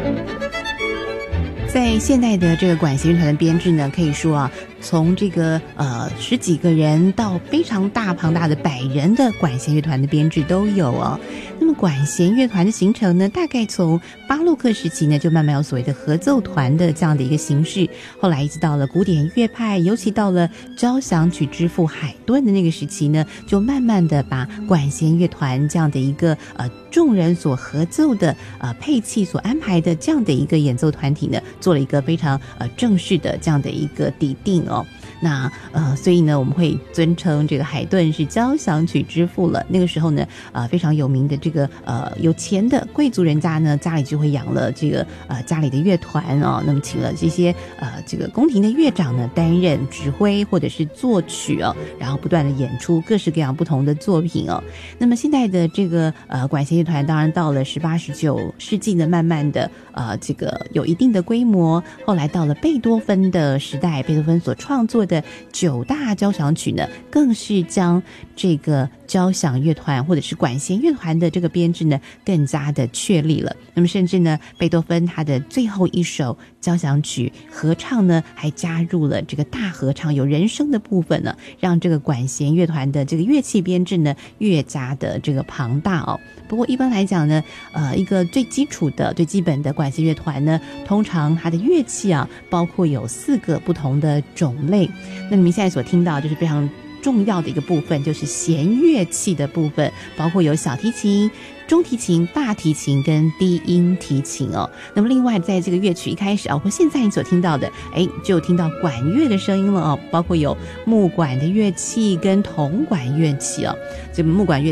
在现代的这个管弦乐团的编制呢，可以说啊，从这个十几个人到非常庞大的100人的管弦乐团的编制都有哦。那么管弦乐团的形成呢，大概从巴洛克时期呢，就慢慢有所谓的合奏团的这样的一个形式，后来一直到了古典乐派，尤其到了交响曲之父海顿的那个时期呢，就慢慢的把管弦乐团这样的一个众人所合奏的配器所安排的这样的一个演奏团体呢，做了一个非常正式的这样的一个底定哦。那所以呢，我们会尊称这个海顿是交响曲之父了。那个时候呢，非常有名的这个有钱的贵族人家呢，家里就会养了这个家里的乐团哦，那么请了这些这个宫廷的乐长呢担任指挥或者是作曲哦，然后不断的演出各式各样不同的作品哦。那么现在的这个管弦乐团，当然到了18、19世纪呢，慢慢的这个有一定的规模，后来到了贝多芬的时代，贝多芬所创作的9大交响曲呢，更是将这个交响乐团或者是管弦乐团的这个编制呢更加的确立了。那么甚至呢，贝多芬他的最后一首交响曲合唱呢，还加入了这个大合唱，有人声的部分呢，让这个管弦乐团的这个乐器编制呢越加的这个庞大哦。不过一般来讲呢，一个最基础的最基本的管弦乐团呢，通常它的乐器啊，包括有4个不同的种类。那你们现在所听到就是非常重要的一个部分，就是弦乐器的部分，包括有小提琴、中提琴、大提琴跟低音提琴哦。那么另外在这个乐曲一开始啊，或现在你所听到的，就听到管乐的声音了哦，包括有木管的乐器跟铜管乐器哦。这个木管乐